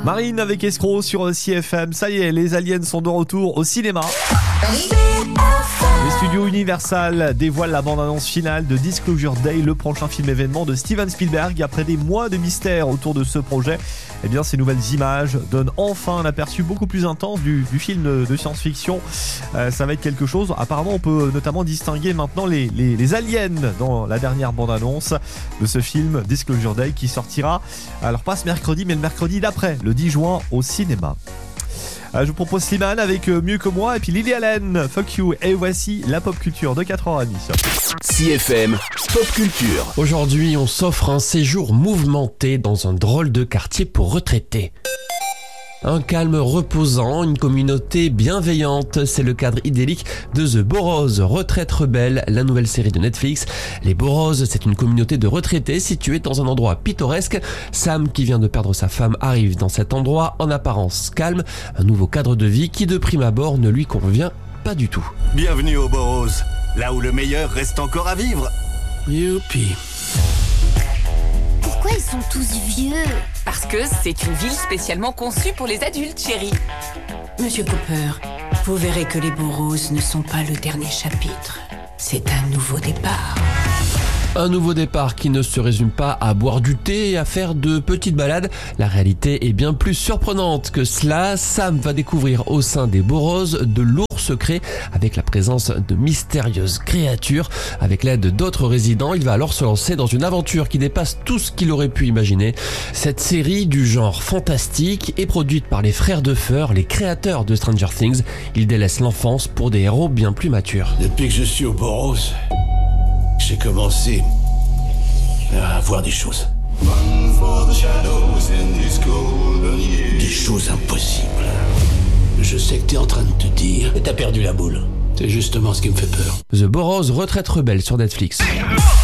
Marine avec Escroc sur CFM. Ça y est, les aliens sont de retour au cinéma. Les studios Universal dévoilent la bande-annonce finale de Disclosure Day, le prochain film événement de Steven Spielberg. Après des mois de mystère autour de ce projet, eh bien, ces nouvelles images donnent enfin un aperçu beaucoup plus intense du film de science-fiction. Ça va être quelque chose. Apparemment, on peut notamment distinguer maintenant les aliens dans la dernière bande-annonce de ce film Disclosure Day qui sortira, alors pas ce mercredi, mais le mercredi d'après, le 10 juin au cinéma. Je vous propose Slimane avec Mieux que moi et puis Lily Allen, Fuck You. Et voici la pop culture de 4h30. CFM Pop Culture. Aujourd'hui, on s'offre un séjour mouvementé dans un drôle de quartier pour retraités. Un calme reposant, une communauté bienveillante, c'est le cadre idyllique de The Boroughs, Retraite rebelle, la nouvelle série de Netflix. Les Boroughs, c'est une communauté de retraités située dans un endroit pittoresque. Sam, qui vient de perdre sa femme, arrive dans cet endroit en apparence calme, un nouveau cadre de vie qui de prime abord ne lui convient pas du tout. Bienvenue aux Boroughs, là où le meilleur reste encore à vivre. Youpi. Pourquoi ils sont tous vieux? Parce que c'est une ville spécialement conçue pour les adultes, chérie. Monsieur Cooper, vous verrez que les Boroughs ne sont pas le dernier chapitre. C'est un nouveau départ. Un nouveau départ qui ne se résume pas à boire du thé et à faire de petites balades. La réalité est bien plus surprenante que cela. Sam va découvrir au sein des Boroughs de lourds secrets avec la présence de mystérieuses créatures. Avec l'aide d'autres résidents, il va alors se lancer dans une aventure qui dépasse tout ce qu'il aurait pu imaginer. Cette série du genre fantastique est produite par les frères Duffer, les créateurs de Stranger Things. Ils délaissent l'enfance pour des héros bien plus matures. Depuis que je suis aux Boroughs, j'ai commencé à voir des choses. Des choses impossibles. Je sais que t'es en train de te dire que t'as perdu la boule. C'est justement ce qui me fait peur. The Boroughs, Retraite rebelle sur Netflix.